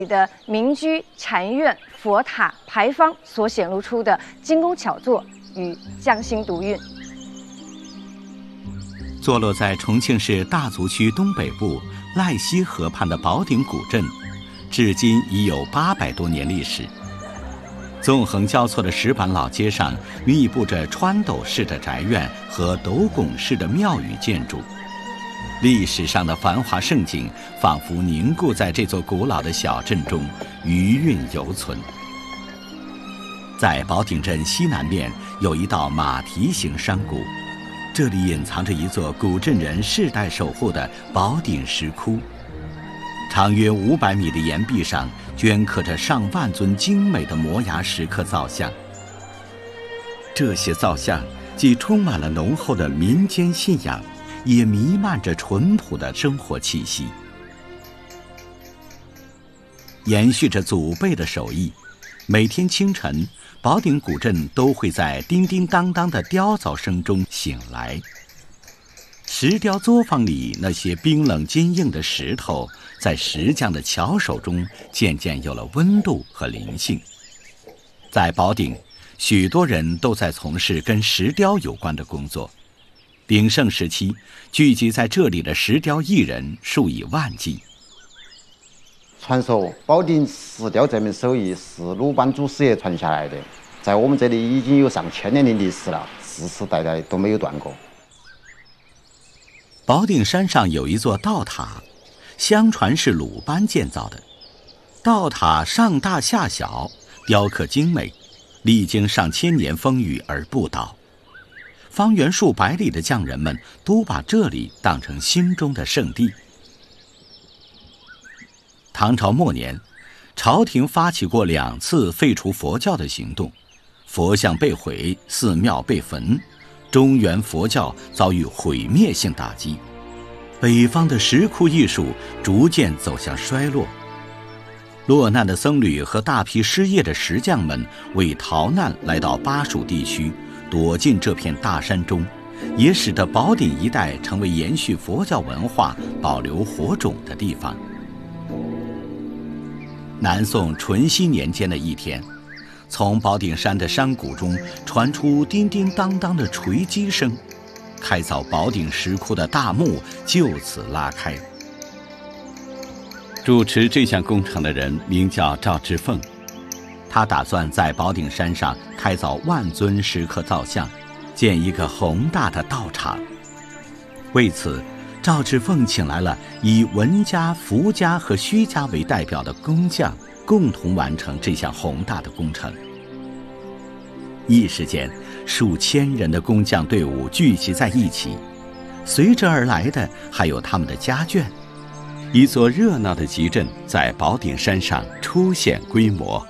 的民居、禅院、佛塔、牌坊所显露出的精工巧作与匠心独运。 坐落在重庆市大足区东北部赖溪河畔的宝鼎古镇，至今已有800多年历史。纵横交错的石板老街上，密布着穿斗式的宅院和斗拱式的庙宇建筑。历史上的繁华盛景仿佛凝固在这座古老的小镇中，余韵犹存。在宝鼎镇西南面有一道马蹄形山谷，这里隐藏着一座古镇人世代守护的宝鼎石窟。长约500米的岩壁上镌刻着上万尊精美的摩崖石刻造像，这些造像既充满了浓厚的民间信仰，也弥漫着淳朴的生活气息。延续着祖辈的手艺，每天清晨，宝鼎古镇都会在叮叮当当的雕凿声中醒来。石雕作坊里那些冰冷坚硬的石头，在石匠的巧手中渐渐有了温度和灵性。在宝鼎，许多人都在从事跟石雕有关的工作。鼎盛时期，聚集在这里的石雕艺人数以万计。 传说宝鼎石雕这门手艺是鲁班祖师爷传下来的，在我们这里已经有上千年的历史了，世世代代都没有断过。 宝鼎山上有一座道塔，相传是鲁班建造的。道塔上大下小，雕刻精美，历经上千年风雨而不倒。方圆数百里的匠人们都把这里当成心中的圣地。唐朝末年，朝廷发起过2次废除佛教的行动，佛像被毁，寺庙被焚，中原佛教遭遇毁灭性打击。北方的石窟艺术逐渐走向衰落。落难的僧侣和大批失业的石匠们为逃难来到巴蜀地区，躲进这片大山中，也使得宝鼎一带成为延续佛教文化、保留火种的地方。南宋淳熙年间的一天，从宝鼎山的山谷中传出叮叮当当的锤击声，开凿宝鼎石窟的大幕就此拉开。主持这项工程的人名叫赵志凤，他打算在宝鼎山上开凿万尊石刻造像，建一个宏大的道场。为此，赵志凤请来了以文家、福家和虚家为代表的工匠，共同完成这项宏大的工程。一时间，数千人的工匠队伍聚集在一起，随之而来的还有他们的家眷。一座热闹的集镇在宝鼎山上初显规模。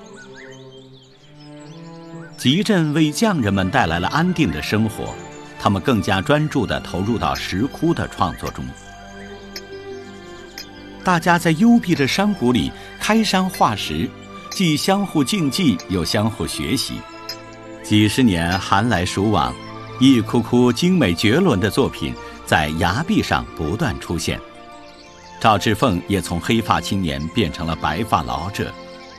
集镇为匠人们带来了安定的生活，他们更加专注地投入到石窟的创作中。大家在幽闭的山谷里开山化石，既相互竞技又相互学习。几十年寒来暑往，一窟窟精美绝伦的作品在崖壁上不断出现。赵志凤也从黑发青年变成了白发老者。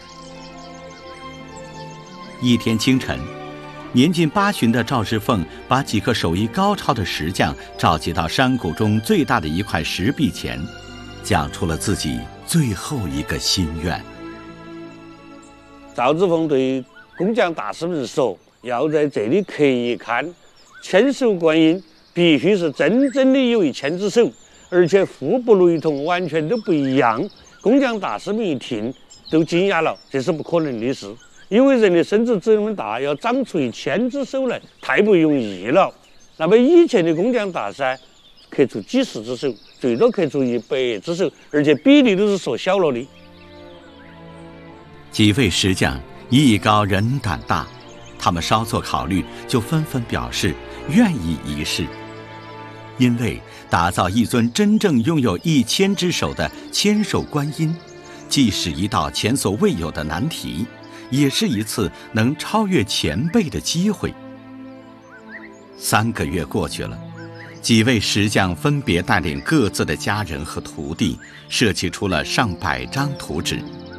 一天清晨，年近80的赵志凤把几个手艺高超的石匠召集到山谷中最大的一块石壁前，讲出了自己最后一个心愿。 赵志凤对工匠大师们说，要在这里刻一龛，千手观音必须是真正的有一千只手，而且互不雷同，完全都不一样。工匠大师们一听都惊讶了，这是不可能的事，因为人的身子这么大，要长出1000只手来，太不容易了。那么以前的工匠大师刻出几十只手，最多刻出100只手，而且比例都是缩小了的。 几位石匠艺高人胆大，他们稍作考虑，就纷纷表示愿意一试。因为打造一尊真正拥有1000只手的千手观音，既是一道前所未有的难题，也是一次能超越前辈的机会。3个月过去了，几位石匠分别带领各自的家人和徒弟，设计出了上百张图纸。